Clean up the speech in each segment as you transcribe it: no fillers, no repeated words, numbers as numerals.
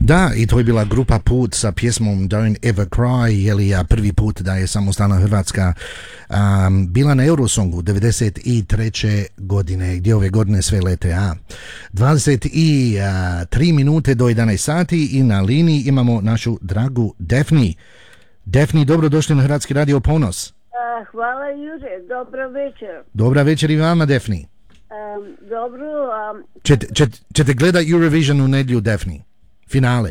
Da, i to je bila grupa Put sa pjesmom Don't Ever Cry, je li prvi put da je samostalna Hrvatska bila na Eurosongu 93. godine, gdje ove godine sve lete. 23 minute do 11 sati i na liniji imamo našu dragu Defni. Defni, dobrodošli na Hrvatski radio Ponos. Hvala Jure, dobro večer. Dobra večer i vama, Defni. Dobro. Ćete gledat Eurovision u nedjelju, Defni? Finale.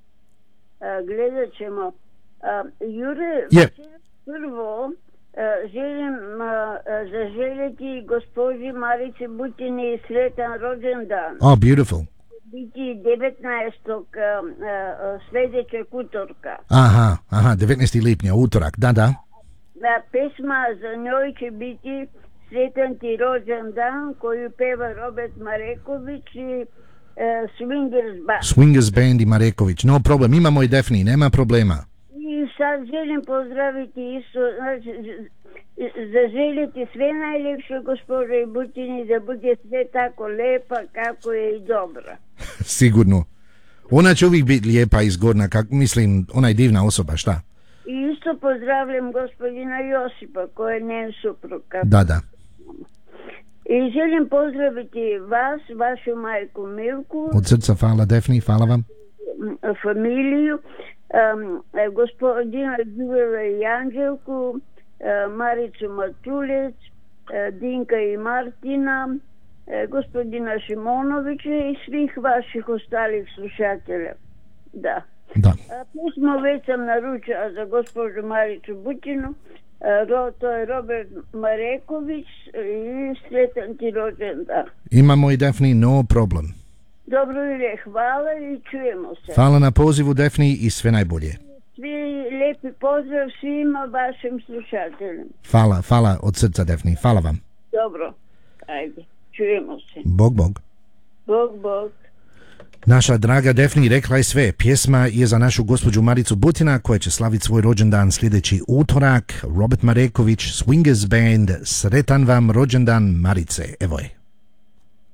Gledat ćemo. Jure, prvo želim zaželjeti gospođi Marici Butini sretan rođendan. Oh, beautiful. Biti 19. sljedećeg utorka. Aha, 19. lipnja, utorak, da. Pesma za njoj će biti Sretan ti rođendan koju peva Robert Mareković i Swingers Band. Swingers Band i Mareković, no problem, imamo i Defni, nema problema. I sad želim pozdraviti isto, znači, zaželjeti sve najljepše gospođe Butini, da bude sve tako lepa kako je i dobra. Sigurno. Ona će uvijek biti lijepa i zgodna, mislim, ona je divna osoba, šta? I isto pozdravljam gospodina Josipa, koji je njen suprug. Da. I želim pozdraviti vas, vašu majku Milku. Od srca hvala, Defni, hvala vam. Familiju, gospodina Đuvela i Anđelku, Maricu Matulec, Dinka i Martina, gospodina Šimonovića i svih vaših ostalih slušatelja. Da. Pismo već sam naručila za gospođu Maricu Butinu, to je Robert Mareković i sretan ti rođendan. Imamo i Defni, no problem. Dobro je, hvala i čujemo se. Hvala na pozivu, Defni, i sve najbolje. Svi lijepi pozdrav svima vašim slušateljima. Hvala od srca, Defni, hvala vam. Dobro, ajde, čujemo se. Bog. Bog. Naša draga Defni rekla je sve. Pjesma je za našu gospođu Maricu Butina koja će slaviti svoj rođendan sljedeći utorak. Robert Mareković, Swingers Band, sretan vam rođendan Marice. Evo je.